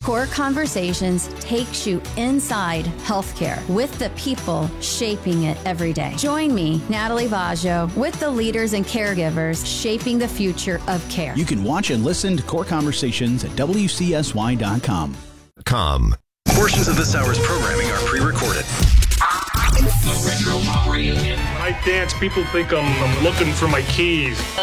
Core Conversations takes you inside healthcare with the people shaping it every day. Join me, Natalie Vaggio, with the leaders and caregivers shaping the future of care. You can watch and listen to Core Conversations at WCSY.com. Portions of this hour's programming are pre-recorded. When I dance, people think I'm looking for my keys.